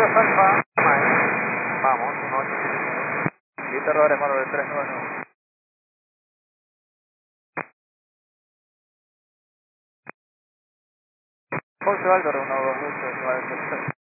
Alfa, vamos, 1-8. Listo, error, hermano, del 399. José Aldo, 1-2-8, 9-0.